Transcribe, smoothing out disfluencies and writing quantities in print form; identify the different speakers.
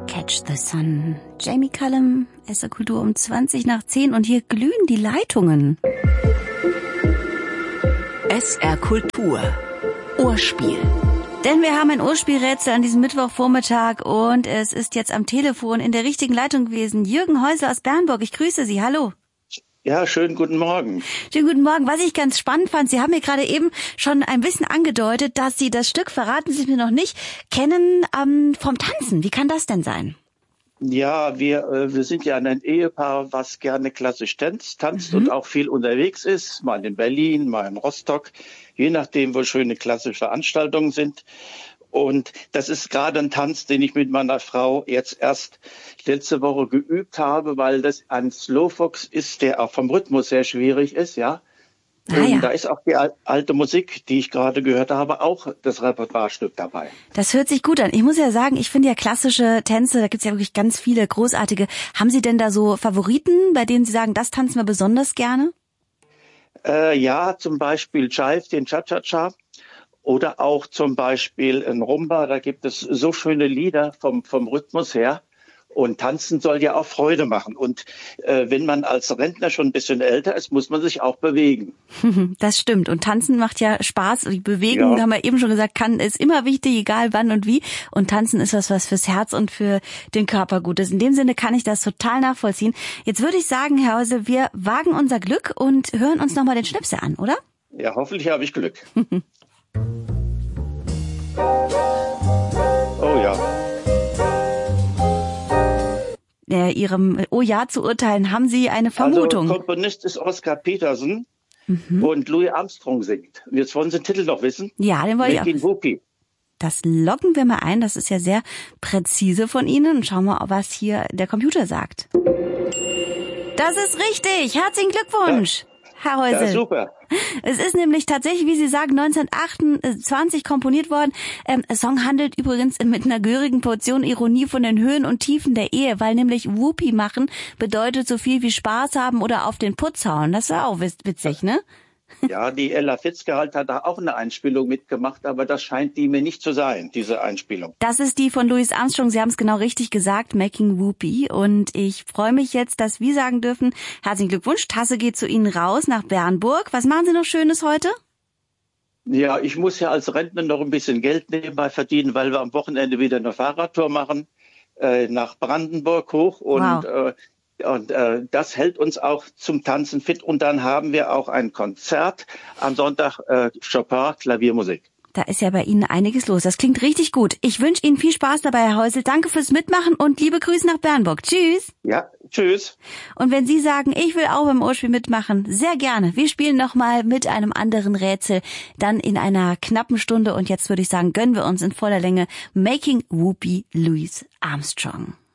Speaker 1: Catch the Sun. Jamie Cullum, SR Kultur um 20:10 und hier glühen die Leitungen.
Speaker 2: SR Kultur. Ohrspiel.
Speaker 1: Denn wir haben ein Ohrspielrätsel an diesem Mittwochvormittag und es ist jetzt am Telefon in der richtigen Leitung gewesen. Jürgen Häusler aus Bernburg, ich grüße Sie, hallo.
Speaker 3: Ja, schönen guten Morgen.
Speaker 1: Schönen guten Morgen. Was ich ganz spannend fand, Sie haben mir gerade eben schon ein bisschen angedeutet, dass Sie das Stück, verraten Sie es mir noch nicht, kennen vom Tanzen. Wie kann das denn sein?
Speaker 3: Ja, wir sind ja ein Ehepaar, was gerne klassisch tanzt und auch viel unterwegs ist. Mal in Berlin, mal in Rostock, je nachdem, wo schöne klassische Veranstaltungen sind. Und das ist gerade ein Tanz, den ich mit meiner Frau jetzt erst letzte Woche geübt habe, weil das ein Slowfox ist, der auch vom Rhythmus sehr schwierig ist, ja. Und da ist auch die alte Musik, die ich gerade gehört habe, auch das Repertoirestück dabei.
Speaker 1: Das hört sich gut an. Ich muss ja sagen, ich finde ja klassische Tänze, da gibt's ja wirklich ganz viele großartige. Haben Sie denn da so Favoriten, bei denen Sie sagen, das tanzen wir besonders gerne?
Speaker 3: Ja, zum Beispiel Jive, den Cha-Cha-Cha. Oder auch zum Beispiel ein Rumba, da gibt es so schöne Lieder vom Rhythmus her. Und tanzen soll ja auch Freude machen. Und wenn man als Rentner schon ein bisschen älter ist, muss man sich auch bewegen.
Speaker 1: Das stimmt. Und tanzen macht ja Spaß. Die Bewegung, haben wir eben schon gesagt, ist immer wichtig, egal wann und wie. Und tanzen ist was fürs Herz und für den Körper gut ist. In dem Sinne kann ich das total nachvollziehen. Jetzt würde ich sagen, Herr Häusel, wir wagen unser Glück und hören uns nochmal den Schnipsel an, oder?
Speaker 3: Ja, hoffentlich habe ich Glück. Oh ja.
Speaker 1: Ihrem Oh ja zu urteilen, haben Sie eine Vermutung?
Speaker 3: Also Komponist ist Oscar Peterson und Louis Armstrong singt. Jetzt wollen Sie den Titel noch wissen?
Speaker 1: Ja, den wollte ich auch.
Speaker 3: Making Whoopie.
Speaker 1: Das loggen wir mal ein, das ist ja sehr präzise von Ihnen. Und schauen wir mal, was hier der Computer sagt. Das ist richtig, herzlichen Glückwunsch, Herr Häusel.
Speaker 3: Ja, super.
Speaker 1: Es ist nämlich tatsächlich, wie Sie sagen, 1928 komponiert worden. Der Song handelt übrigens mit einer gehörigen Portion Ironie von den Höhen und Tiefen der Ehe, weil nämlich Whoopie machen bedeutet so viel wie Spaß haben oder auf den Putz hauen. Das war auch witzig, ne?
Speaker 3: Ja, die Ella Fitzgerald hat da auch eine Einspielung mitgemacht, aber das scheint die mir nicht zu sein, diese Einspielung.
Speaker 1: Das ist die von Louis Armstrong, Sie haben es genau richtig gesagt, Making Whoopie. Und ich freue mich jetzt, dass wir sagen dürfen, herzlichen Glückwunsch, Tasse geht zu Ihnen raus nach Bernburg. Was machen Sie noch Schönes heute?
Speaker 3: Ja, ich muss ja als Rentner noch ein bisschen Geld nebenbei verdienen, weil wir am Wochenende wieder eine Fahrradtour machen, nach Brandenburg hoch und
Speaker 1: wow.
Speaker 3: Und das hält uns auch zum Tanzen fit. Und dann haben wir auch ein Konzert am Sonntag, Chopin, Klaviermusik.
Speaker 1: Da ist ja bei Ihnen einiges los. Das klingt richtig gut. Ich wünsche Ihnen viel Spaß dabei, Herr Häusel. Danke fürs Mitmachen und liebe Grüße nach Bernburg. Tschüss.
Speaker 3: Ja, tschüss.
Speaker 1: Und wenn Sie sagen, ich will auch beim Ohrspiel mitmachen, sehr gerne. Wir spielen nochmal mit einem anderen Rätsel, dann in einer knappen Stunde. Und jetzt würde ich sagen, gönnen wir uns in voller Länge Making Whoopie, Louis Armstrong.